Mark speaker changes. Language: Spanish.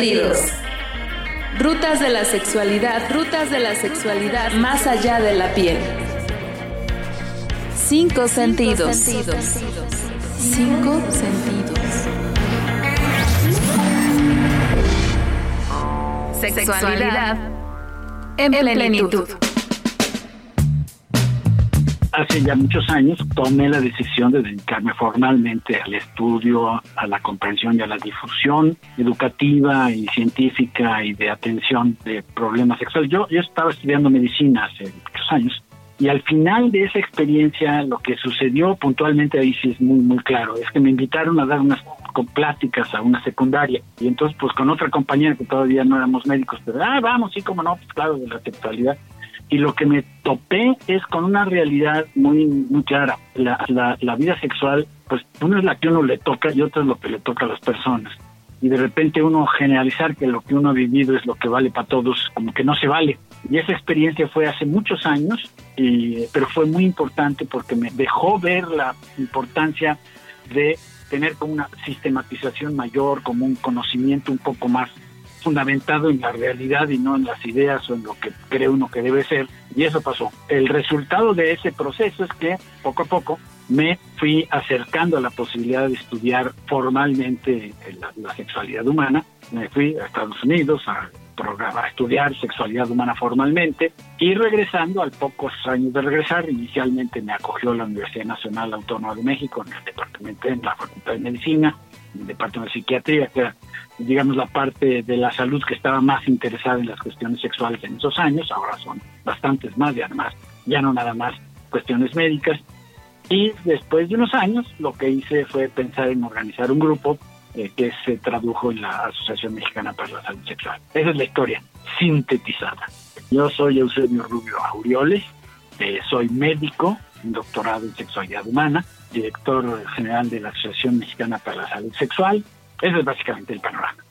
Speaker 1: sentidos. Rutas de la sexualidad, más allá de la piel. 5 sentidos. 5 sentidos. Sexualidad en plenitud.
Speaker 2: Hace ya muchos años tomé la decisión de dedicarme formalmente al estudio, a la comprensión y a la difusión educativa y científica y de atención de problemas sexuales. Yo estaba estudiando medicina hace muchos años y al final de esa experiencia lo que sucedió puntualmente ahí sí es muy, muy claro. Es que me invitaron a dar unas pláticas a una secundaria y entonces pues con otra compañera que todavía no éramos médicos, pero vamos, sí, como no, pues claro, de la sexualidad. Y lo que me topé es con una realidad muy muy clara. La vida sexual, pues una es la que uno le toca y otra es lo que le toca a las personas. Y de repente uno generalizar que lo que uno ha vivido es lo que vale para todos, como que no se vale. Y esa experiencia fue hace muchos años, pero fue muy importante porque me dejó ver la importancia de tener como una sistematización mayor, como un conocimiento un poco más fundamentado en la realidad y no en las ideas o en lo que cree uno que debe ser, y eso pasó. El resultado de ese proceso es que poco a poco me fui acercando a la posibilidad de estudiar formalmente la sexualidad humana. Me fui a Estados Unidos a estudiar sexualidad humana formalmente y regresando, al pocos años de regresar, inicialmente me acogió la Universidad Nacional Autónoma de México en el departamento, en la Facultad de Medicina, en el departamento de Psiquiatría, que era, digamos, la parte de la salud que estaba más interesada en las cuestiones sexuales en esos años. Ahora son bastantes más y además ya no nada más cuestiones médicas. Y después de unos años lo que hice fue pensar en organizar un grupo que se tradujo en la Asociación Mexicana para la Salud Sexual. Esa es la historia sintetizada. Yo soy Eusebio Rubio Aurioles, soy médico, doctorado en sexualidad humana, director general de la Asociación Mexicana para la Salud Sexual. Ese es básicamente el panorama.